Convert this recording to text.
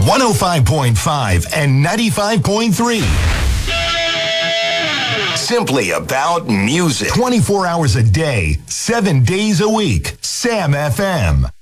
105.5 and 95.3. Simply about music. 24 hours a day, 7 days a week. Sam FM.